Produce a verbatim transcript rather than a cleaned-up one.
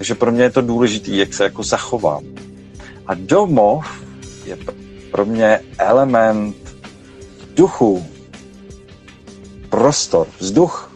Takže pro mě je to důležité, jak se jako zachovám. A domov je pro mě element duchu, prostor, vzduch,